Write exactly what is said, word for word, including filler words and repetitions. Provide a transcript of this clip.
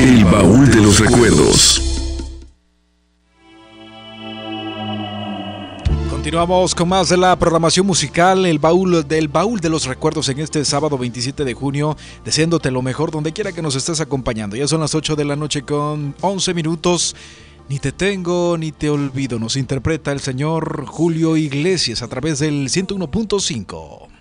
El baúl de los recuerdos. Continuamos con más de la programación musical, el baúl del baúl de los recuerdos en este sábado veintisiete de junio, deseándote lo mejor donde quiera que nos estés acompañando. Ya son las ocho de la noche con once minutos. Ni te tengo ni te olvido, nos interpreta el señor Julio Iglesias a través del ciento uno punto cinco.